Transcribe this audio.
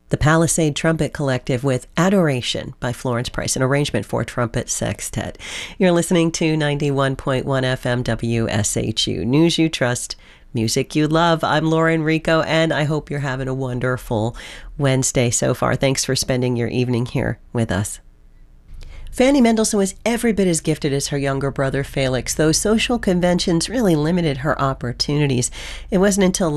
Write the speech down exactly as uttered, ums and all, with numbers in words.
The Palisade Trumpet Collective with Adoration by Florence Price, an arrangement for trumpet sextet. You're listening to ninety-one point one F M W S H U. News you trust, music you love. I'm Lauren Rico, and I hope you're having a wonderful Wednesday so far. Thanks for spending your evening here with us. Fanny Mendelssohn was every bit as gifted as her younger brother Felix, though social conventions really limited her opportunities. It wasn't until